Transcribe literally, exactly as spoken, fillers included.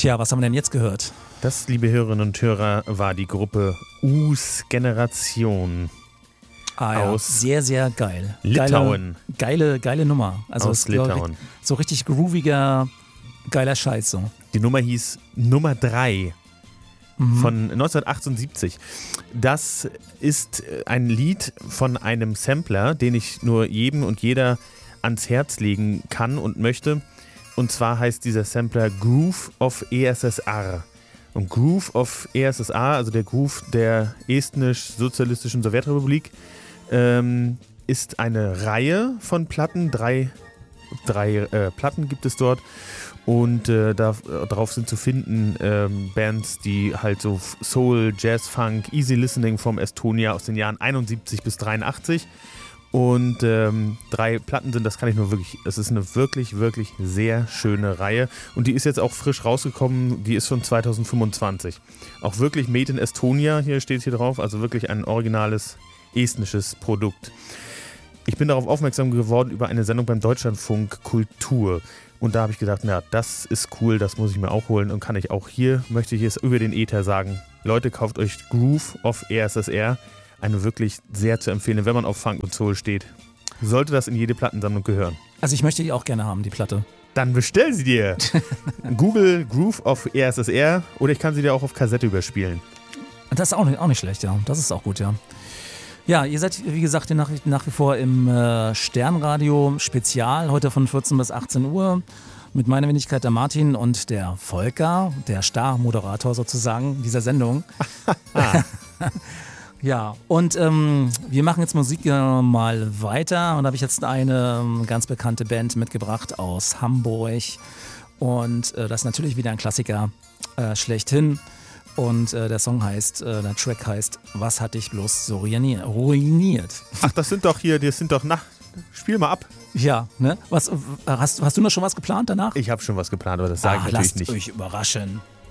Tja, was haben wir denn jetzt gehört? Das, liebe Hörerinnen und Hörer, war die Gruppe Us Generation. Ah, ja. Aus sehr, sehr geil. Litauen. Geile, geile, geile Nummer. Also aus es, Litauen. So richtig grooviger, geiler Scheiß so. Die Nummer hieß Nummer drei mhm. von neunzehnhundertachtundsiebzig. Das ist ein Lied von einem Sampler, den ich nur jedem und jeder ans Herz legen kann und möchte. Und zwar heißt dieser Sampler Groove of E S S R. Und Groove of E S S R, also der Groove der estnisch-sozialistischen Sowjetrepublik, ähm, ist eine Reihe von Platten. Drei, drei äh, Platten gibt es dort. Und äh, da, darauf sind zu finden ähm, Bands, die halt so Soul, Jazz, Funk, Easy Listening vom Estonia aus den Jahren einundsiebzig bis dreiundachtzig. Und ähm, drei Platten sind, das kann ich nur wirklich, es ist eine wirklich, wirklich sehr schöne Reihe. Und die ist jetzt auch frisch rausgekommen, die ist von zweitausendfünfundzwanzig. Auch wirklich Made in Estonia, hier steht hier drauf, also wirklich ein originales estnisches Produkt. Ich bin darauf aufmerksam geworden über eine Sendung beim Deutschlandfunk Kultur. Und da habe ich gedacht, na, das ist cool, das muss ich mir auch holen und kann ich auch hier, möchte ich es über den Äther sagen. Leute, kauft euch Groove of E S S R. Eine wirklich sehr zu empfehlen, wenn man auf Funk und Soul steht. Sollte das in jede Plattensammlung gehören. Also ich möchte die auch gerne haben, die Platte. Dann bestell sie dir. Google Groove of E S S R oder ich kann sie dir auch auf Kassette überspielen. Das ist auch nicht, auch nicht schlecht, ja. Das ist auch gut, ja. Ja, ihr seid, wie gesagt, nach, nach wie vor im äh, Sternradio Spezial, heute von vierzehn bis achtzehn Uhr. Mit meiner Wenigkeit der Martin und der Volker, der Star-Moderator sozusagen dieser Sendung. Ja, und ähm, wir machen jetzt Musik äh, mal weiter und da habe ich jetzt eine ähm, ganz bekannte Band mitgebracht aus Hamburg und äh, das ist natürlich wieder ein Klassiker äh, schlechthin und äh, der Song heißt, äh, der Track heißt Was hat dich bloß so ruiniert? Ach, das sind doch hier, das sind doch, na, spiel mal ab. Ja, ne? Was, hast, hast du noch schon was geplant danach? Ich habe schon was geplant, aber das sage ah, ich natürlich nicht. Lasst euch überraschen.